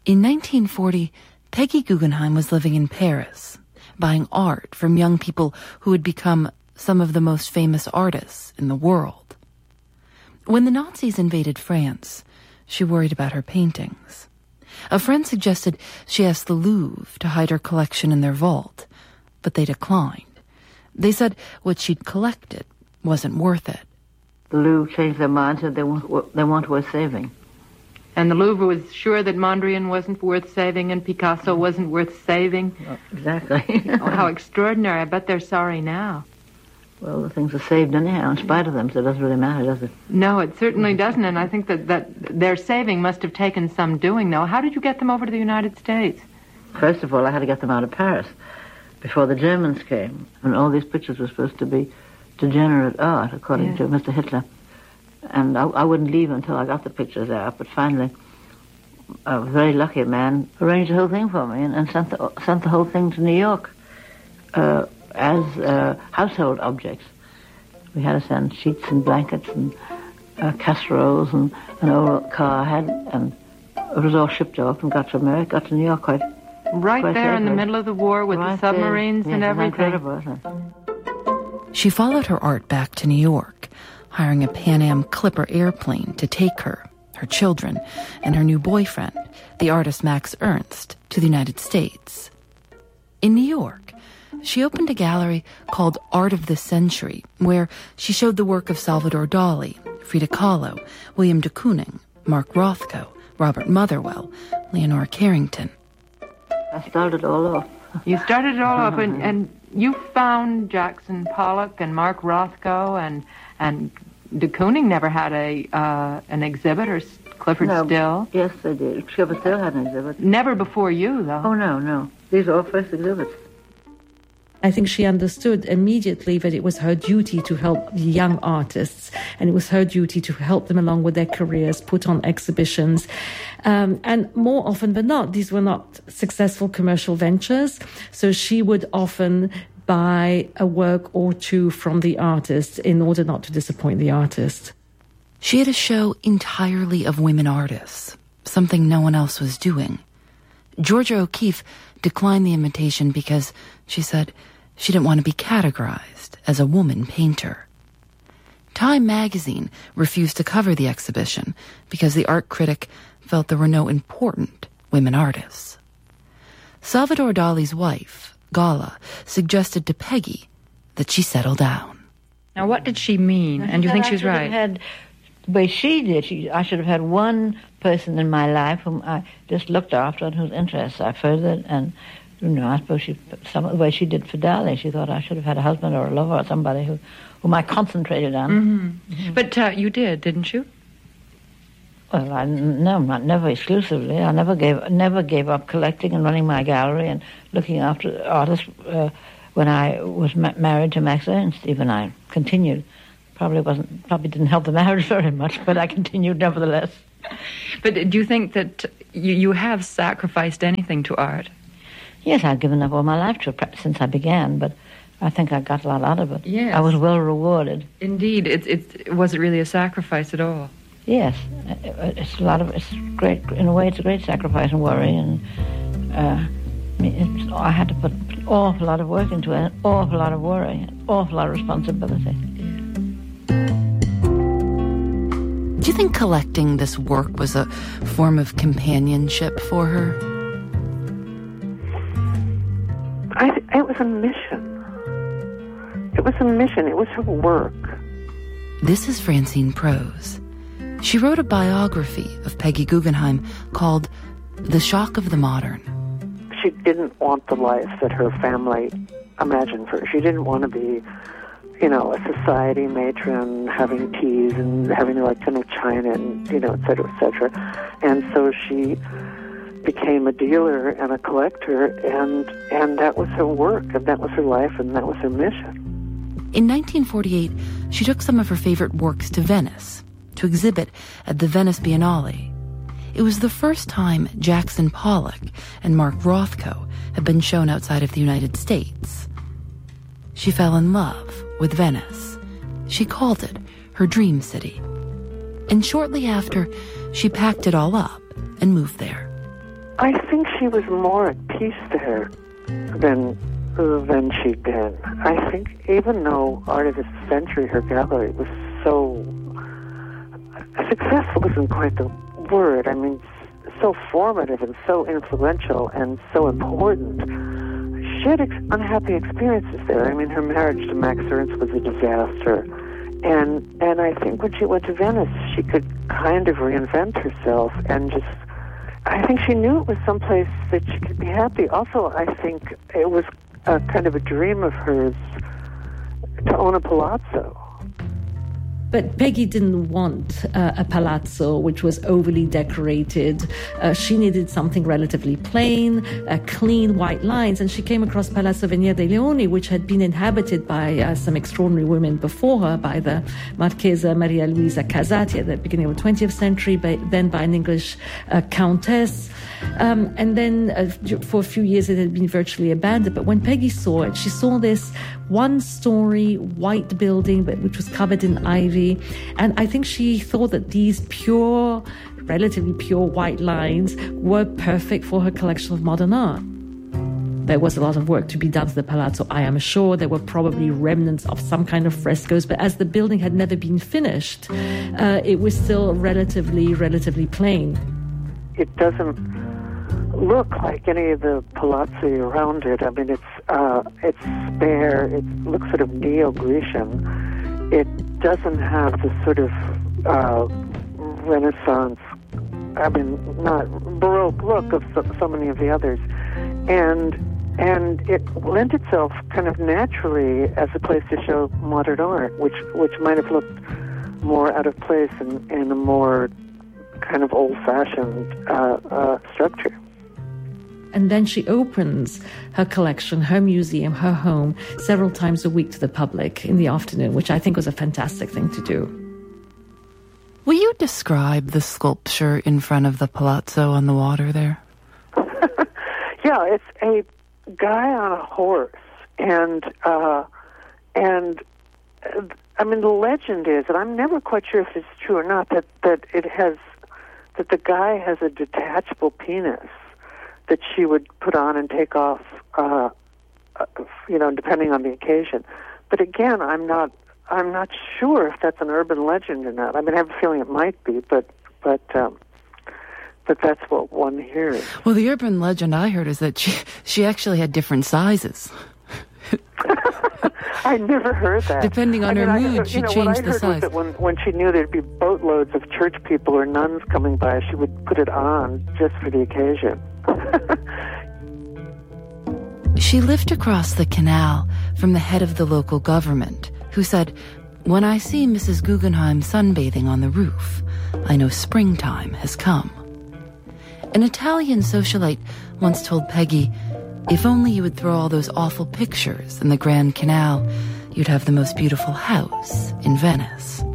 In 1940, Peggy Guggenheim was living in Paris, buying art from young people who had become some of the most famous artists in the world. When the Nazis invaded France, she worried about her paintings. A friend suggested she ask the Louvre to hide her collection in their vault, but they declined. They said what she'd collected wasn't worth it. The Louvre changed their mind, said they weren't worth saving. And the Louvre was sure that Mondrian wasn't worth saving and Picasso wasn't worth saving? Exactly. Oh, how extraordinary. I bet they're sorry now. Well, the things are saved anyhow, in spite of them, so it doesn't really matter, does it? No, it certainly doesn't, and I think that their saving must have taken some doing, though. How did you get them over to the United States? First of all, I had to get them out of Paris before the Germans came, and all these pictures were supposed to be degenerate art, according to Mr. Hitler. And I wouldn't leave until I got the pictures out, but finally a very lucky man arranged the whole thing for me and sent the whole thing to New York as household objects. We had to send sheets and blankets and casseroles and an old car head, and it was all shipped off and got to America, got to New York quite there safely. In the middle of the war with the submarines and everything. Incredible. She followed her art back to New York, hiring a Pan Am Clipper airplane to take her, her children, and her new boyfriend, the artist Max Ernst, to the United States. In New York, she opened a gallery called Art of the Century, where she showed the work of Salvador Dali, Frida Kahlo, William de Kooning, Mark Rothko, Robert Motherwell, Leonora Carrington. I started all off. You started it all off, and you found Jackson Pollock and Mark Rothko, and de Kooning never had an exhibit, or Clifford Still? Yes, they did. Clifford Still had an exhibit. Never before you, though. Oh, no. These are all first exhibits. I think she understood immediately that it was her duty to help young artists, and it was her duty to help them along with their careers, put on exhibitions. And more often than not, these were not successful commercial ventures, so she would often buy a work or two from the artist in order not to disappoint the artist. She had a show entirely of women artists, something no one else was doing. Georgia O'Keeffe declined the invitation because, she said, she didn't want to be categorized as a woman painter. Time magazine refused to cover the exhibition because the art critic felt there were no important women artists. Salvador Dali's wife, Gala, suggested to Peggy that she settle down. Now, what did she mean? And do you think she's right? The way she did, I should have had one person in my life whom I just looked after and whose interests I furthered, and I suppose some of the way she did for Dali, she thought I should have had a husband or a lover or somebody whom I concentrated on. Mm-hmm. Mm-hmm. But you did, didn't you? Well, never exclusively. I never gave up collecting and running my gallery and looking after artists. When I was married to Max Ernst, even I continued. Probably didn't help the marriage very much, but I continued nevertheless. But do you think that you have sacrificed anything to art? Yes, I've given up all my life to it since I began, but I think I got a lot out of it. Yes. I was well rewarded. Indeed. It wasn't really a sacrifice at all. Yes. It's great, in a way it's a great sacrifice and worry, and I had to put an awful lot of work into it, an awful lot of worry, an awful lot of responsibility. Do you think collecting this work was a form of companionship for her? It was a mission. It was a mission. It was her work. This is Francine Prose. She wrote a biography of Peggy Guggenheim called The Shock of the Modern. She didn't want the life that her family imagined for her. She didn't want to be, a society matron, having teas and having china and, et cetera, et cetera. And so she became a dealer and a collector, and that was her work, and that was her life, and that was her mission. In 1948, she took some of her favorite works to Venice to exhibit at the Venice Biennale. It was the first time Jackson Pollock and Mark Rothko had been shown outside of the United States. She fell in love with Venice. She called it her dream city. And shortly after, she packed it all up and moved there. I think she was more at peace there than she'd been. I think even though Art of the Century, her gallery, was so successful isn't quite the word. I mean, so formative and so influential and so important. She had unhappy experiences there. I mean, her marriage to Max Ernst was a disaster. And I think when she went to Venice, she could kind of reinvent herself and just, I think she knew it was someplace that she could be happy. Also, I think it was a kind of a dream of hers to own a palazzo. But Peggy didn't want a palazzo which was overly decorated. She needed something relatively plain, clean white lines. And she came across Palazzo Venier dei Leoni, which had been inhabited by some extraordinary women before her, by the Marchesa Maria Luisa Casati at the beginning of the 20th century, then by an English countess. And then for a few years it had been virtually abandoned. But when Peggy saw it, she saw this one-story white building which was covered in ivy. And I think she thought that these relatively pure white lines were perfect for her collection of modern art. There was a lot of work to be done to the palazzo, I am sure. There were probably remnants of some kind of frescoes, but as the building had never been finished, it was still relatively plain. It doesn't look like any of the palazzi around it. I mean, it's spare. It looks sort of Neo-Grecian. It doesn't have the sort of Renaissance, I mean, not Baroque look of so many of the others. And it lent itself kind of naturally as a place to show modern art, which might have looked more out of place in a more kind of old-fashioned structure. And then she opens her collection, her museum, her home, several times a week to the public in the afternoon, which I think was a fantastic thing to do. Will you describe the sculpture in front of the palazzo on the water there? Yeah, it's a guy on a horse, and I mean, the legend is, and I'm never quite sure if it's true or not, that the guy has a detachable penis that she would put on and take off, depending on the occasion. But again, I'm not sure if that's an urban legend or not. I mean, I have a feeling it might be, but that's what one hears. Well, the urban legend I heard is that she actually had different sizes. I never heard that. Depending on her mood, she changed the size. What I heard was that when she knew there'd be boatloads of church people or nuns coming by, she would put it on just for the occasion. She lived across the canal from the head of the local government, who said, "When I see Mrs. Guggenheim sunbathing on the roof, I know springtime has come." An Italian socialite once told Peggy, "If only you would throw all those awful pictures in the Grand Canal, you'd have the most beautiful house in Venice."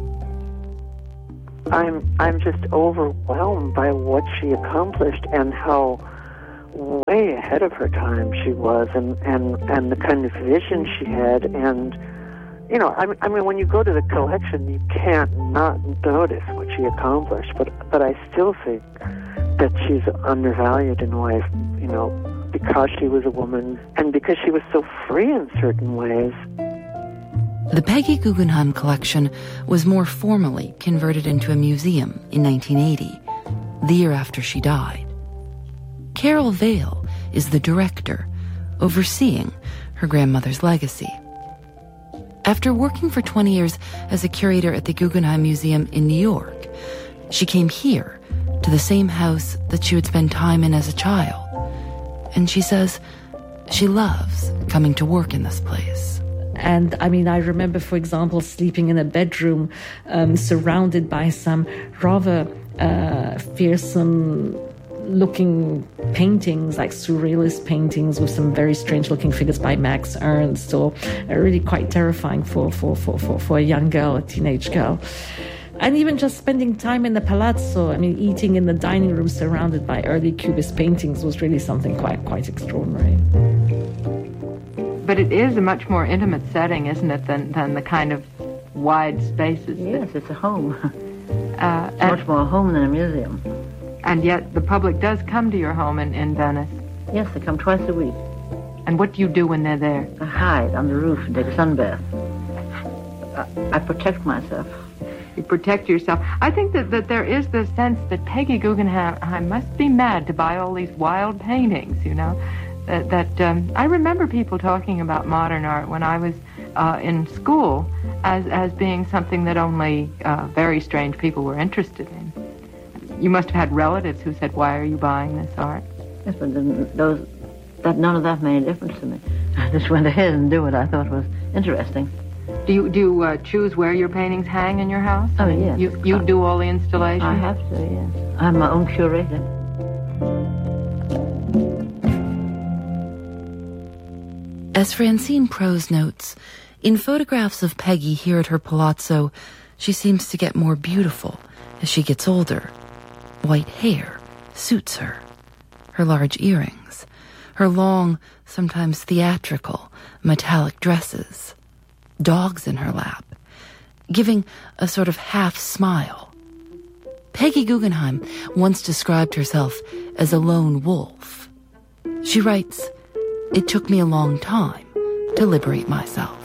I'm just overwhelmed by what she accomplished and how way ahead of her time she was, and the kind of vision she had. And I mean, when you go to the collection, you can't not notice what she accomplished. But I still think that she's undervalued in life, because she was a woman and because she was so free in certain ways. The Peggy Guggenheim collection was more formally converted into a museum in 1980, the year after she died. Carol Vale is the director, overseeing her grandmother's legacy. After working for 20 years as a curator at the Guggenheim Museum in New York, she came here to the same house that she would spend time in as a child. And she says she loves coming to work in this place. And I mean, I remember, for example, sleeping in a bedroom surrounded by some rather fearsome looking paintings, like surrealist paintings with some very strange looking figures by Max Ernst, or really quite terrifying for a young girl, a teenage girl. And even just spending time in the palazzo, I mean, eating in the dining room surrounded by early Cubist paintings was really something quite extraordinary. But it is a much more intimate setting, isn't it, than the kind of wide spaces? Yes, it's a home. Much more a home than a museum. And yet the public does come to your home in Venice. Yes, they come twice a week. And what do you do when they're there? I hide on the roof and take a sunbath. I protect myself. You protect yourself. I think that there is the sense that Peggy Guggenheim must be mad to buy all these wild paintings, you know. I remember people talking about modern art when I was in school as being something that only very strange people were interested in. You must have had relatives who said, "Why are you buying this art?" Yes, but none of that made a difference to me. I just went ahead and did what I thought was interesting. Do you choose where your paintings hang in your house? Oh, yes. You do all the installation? I have to, yes. I'm my own curator. As Francine Prose notes, in photographs of Peggy here at her palazzo, she seems to get more beautiful as she gets older. White hair suits her. Her large earrings. Her long, sometimes theatrical, metallic dresses. Dogs in her lap, giving a sort of half-smile. Peggy Guggenheim once described herself as a lone wolf. She writes, "It took me a long time to liberate myself."